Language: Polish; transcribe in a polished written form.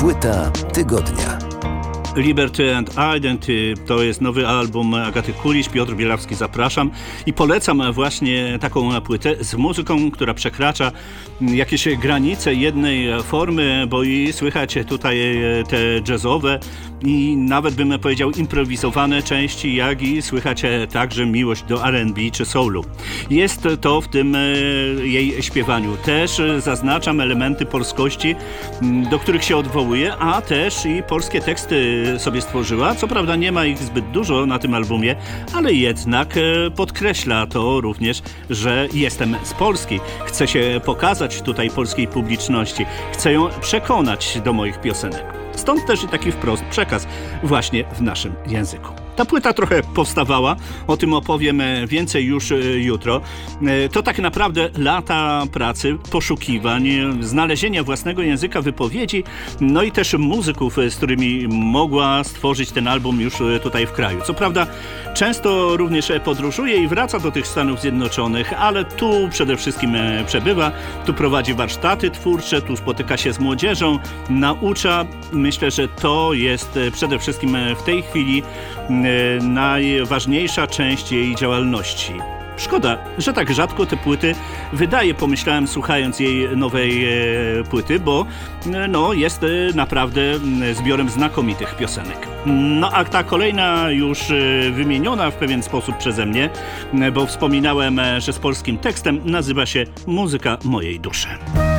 Płyta tygodnia. Liberty and Identity to jest nowy album Agaty Kuliś. Piotr Bielawski, zapraszam i polecam właśnie taką płytę z muzyką, która przekracza jakieś granice jednej formy, bo i słychać tutaj te jazzowe i nawet bym powiedział improwizowane części, jak i słychać także miłość do R&B czy soulu. Jest to w tym jej śpiewaniu. Też zaznaczam elementy polskości, do których się odwołuje, a też i polskie teksty sobie stworzyła. Co prawda nie ma ich zbyt dużo na tym albumie, ale jednak podkreśla to również, że jestem z Polski. Chcę się pokazać tutaj polskiej publiczności. Chcę ją przekonać do moich piosenek. Stąd też i taki wprost przekaz właśnie w naszym języku. Ta płyta trochę powstawała, o tym opowiem więcej już jutro. To tak naprawdę lata pracy, poszukiwań, znalezienia własnego języka wypowiedzi, no i też muzyków, z którymi mogła stworzyć ten album już tutaj w kraju. Co prawda często również podróżuje i wraca do tych Stanów Zjednoczonych, ale tu przede wszystkim przebywa, tu prowadzi warsztaty twórcze, tu spotyka się z młodzieżą, naucza. Myślę, że to jest przede wszystkim w tej chwili najważniejsza część jej działalności. Szkoda, że tak rzadko te płyty wydaje, pomyślałem słuchając jej nowej płyty, bo jest naprawdę zbiorem znakomitych piosenek. No a ta kolejna już wymieniona w pewien sposób przeze mnie, bo wspominałem, że z polskim tekstem, nazywa się Muzyka mojej duszy.